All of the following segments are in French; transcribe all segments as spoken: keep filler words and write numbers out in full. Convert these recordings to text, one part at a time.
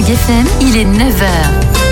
F M, il est neuf heures.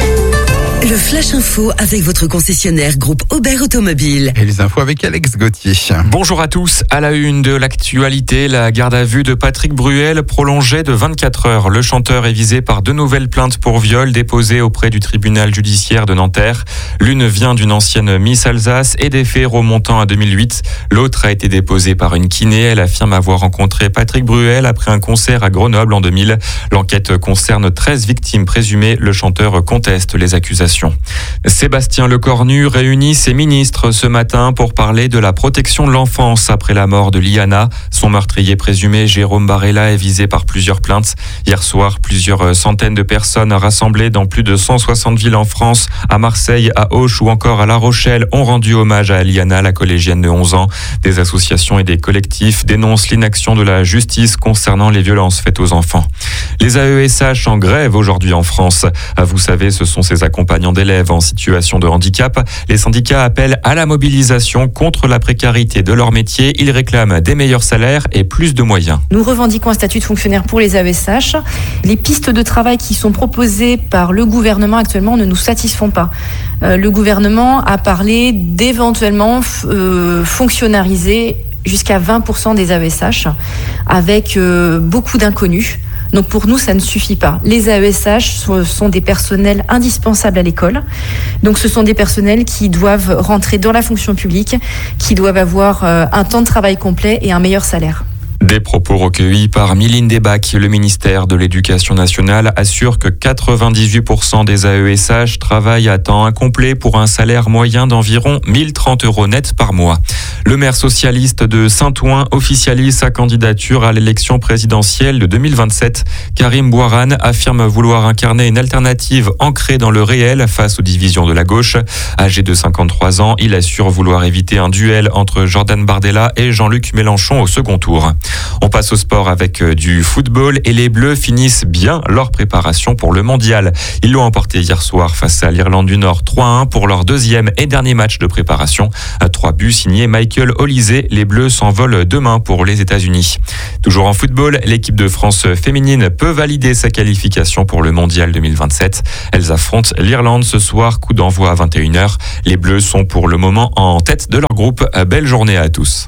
Le Flash Info avec votre concessionnaire groupe Aubert Automobile. Et les infos avec Alex Gauthier. Bonjour à tous. À la une de l'actualité, la garde à vue de Patrick Bruel prolongée de vingt-quatre heures. Le chanteur est visé par deux nouvelles plaintes pour viol déposées auprès du tribunal judiciaire de Nanterre. L'une vient d'une ancienne Miss Alsace et des faits remontant à deux mille huit. L'autre a été déposée par une kiné. Elle affirme avoir rencontré Patrick Bruel après un concert à Grenoble en deux mille. L'enquête concerne treize victimes présumées. Le chanteur conteste les accusations. Sébastien Lecornu réunit ses ministres ce matin pour parler de la protection de l'enfance après la mort de Liana. Son meurtrier présumé, Jérôme Barella, est visé par plusieurs plaintes. Hier soir, plusieurs centaines de personnes rassemblées dans plus de cent soixante villes en France, à Marseille, à Auch ou encore à La Rochelle, ont rendu hommage à Liana, la collégienne de onze ans. Des associations et des collectifs dénoncent l'inaction de la justice concernant les violences faites aux enfants. Les A E S H en grève aujourd'hui en France. Vous savez, ce sont ces accompagnants d'élèves en situation de handicap. Les syndicats appellent à la mobilisation contre la précarité de leur métier. Ils réclament des meilleurs salaires et plus de moyens. Nous revendiquons un statut de fonctionnaire pour les A E S H. Les pistes de travail qui sont proposées par le gouvernement actuellement ne nous satisfont pas. Euh, le gouvernement a parlé d'éventuellement euh, fonctionnariser jusqu'à vingt pour cent des A E S H avec euh, beaucoup d'inconnus. Donc pour nous, ça ne suffit pas. Les A E S H sont des personnels indispensables à l'école. Donc ce sont des personnels qui doivent rentrer dans la fonction publique, qui doivent avoir un temps de travail complet et un meilleur salaire. Des propos recueillis par Mylène Debac. Le ministère de l'Éducation nationale assure que quatre-vingt-dix-huit pour cent des A E S H travaillent à temps incomplet pour un salaire moyen d'environ mille trente euros net par mois. Le maire socialiste de Saint-Ouen officialise sa candidature à l'élection présidentielle de deux mille vingt-sept. Karim Bouarane affirme vouloir incarner une alternative ancrée dans le réel face aux divisions de la gauche. Âgé de cinquante-trois ans, il assure vouloir éviter un duel entre Jordan Bardella et Jean-Luc Mélenchon au second tour. On passe au sport avec du football et les Bleus finissent bien leur préparation pour le mondial. Ils l'ont emporté hier soir face à l'Irlande du Nord trois à un pour leur deuxième et dernier match de préparation. Trois buts signés Michael Olysée. Les Bleus s'envolent demain pour les États-Unis. Toujours en football, l'équipe de France féminine peut valider sa qualification pour le mondial deux mille vingt-sept. Elles affrontent l'Irlande ce soir, coup d'envoi à vingt et une heures. Les Bleus sont pour le moment en tête de leur groupe. Belle journée à tous.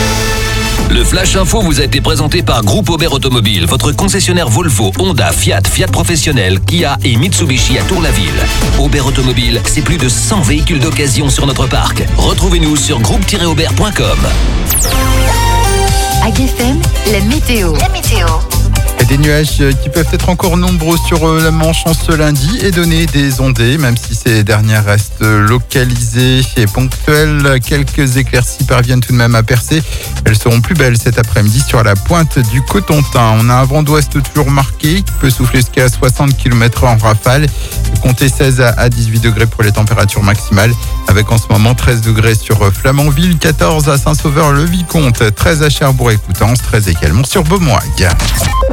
Le Flash Info vous a été présenté par Groupe Aubert Automobile, votre concessionnaire Volvo, Honda, Fiat, Fiat Professionnel, Kia et Mitsubishi à Tour-la-Ville. Aubert Automobile, c'est plus de cent véhicules d'occasion sur notre parc. Retrouvez-nous sur groupe tiret aubert point com. A G F M, la météo. La météo. Et des nuages qui peuvent être encore nombreux sur la Manche en ce lundi et donner des ondées, même si ces dernières restent localisées et ponctuelles. Quelques éclaircies parviennent tout de même à percer. Elles seront plus belles cet après-midi sur la pointe du Cotentin. On a un vent d'ouest toujours marqué qui peut souffler jusqu'à soixante kilomètres heure en rafale. Comptez seize à dix-huit degrés pour les températures maximales, avec en ce moment treize degrés sur Flamanville, quatorze à Saint-Sauveur-le-Vicomte, treize à Cherbourg et Coutances, treize également sur Beaumois.